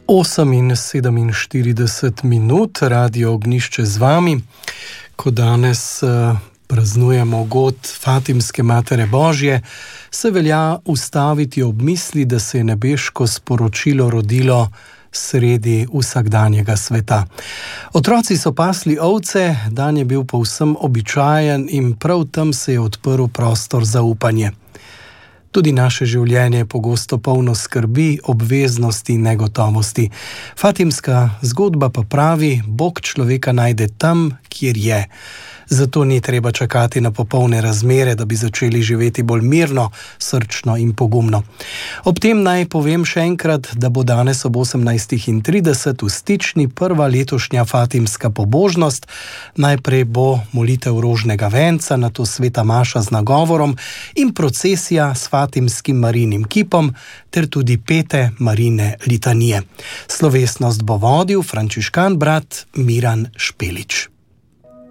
8:47, Radio Ognjišče z vami, ko danes praznujemo god Fatimske Matere Božje, se velja ustaviti ob misli, da se je nebeško sporočilo rodilo sredi vsakdanjega sveta. Otroci so pasli ovce, dan je bil povsem običajen in prav tam se je odprl prostor za upanje. Tudi naše življenje je pogosto polno skrbi, obveznosti in negotovosti. Fatimska zgodba pa pravi, Bog človeka najde tam, kjer je. Zato ni treba čakati na popolne razmere, da bi začeli živeti bolj mirno, srčno in pogumno. Ob tem naj povem še enkrat, da bo danes ob 18:30 v Stični prva letošnja Fatimska pobožnost. Najprej bo molitev rožnega venca, nato sveta maša z nagovorom in procesija s fatimskim Marijinim kipom ter tudi pete Marijine litanije. Slovesnost bo vodil frančiškan brat Miran Špelič.